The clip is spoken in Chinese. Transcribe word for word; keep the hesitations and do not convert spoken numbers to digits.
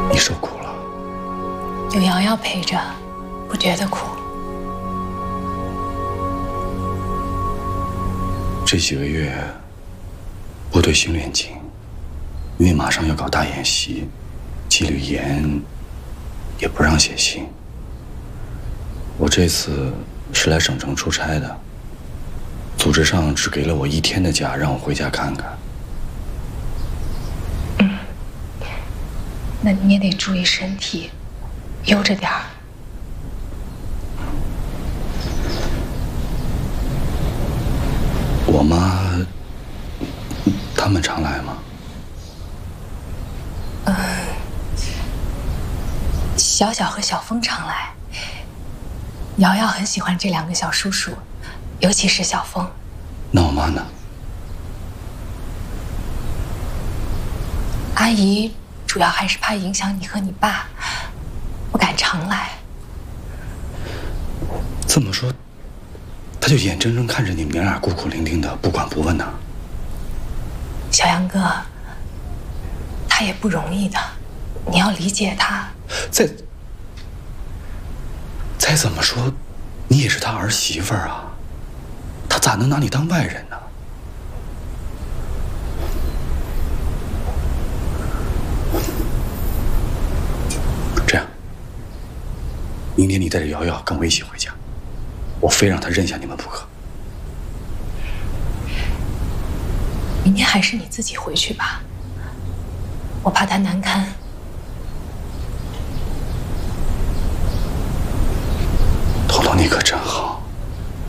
你受苦了。 有瑶瑶陪着，不觉得苦。 这几个月，部队训练紧，因为马上要搞大演习，纪律严，也不让写信。我这次是来省城出差的，组织上只给了我一天的假，让我回家看看。 嗯，那你也得注意身体，悠着点儿。 我妈他们常来吗？ 嗯，小小和小峰常来。瑶瑶很喜欢这两个小叔叔，尤其是小峰。 那我妈呢？ 阿姨主要还是怕影响你和你爸，不敢常来。 这么说，她就眼睁睁看着你们娘俩孤苦伶仃的，不管不问呢？ 小杨哥，他也不容易的，你要理解他。 再再怎么说，你也是他儿媳妇儿啊，他咋能拿你当外人呢？这样，明天你带着瑶瑶跟我一起回家，我非让他认下你们不可。 明天还是你自己回去吧，我怕他难堪。 彤彤，你可真好。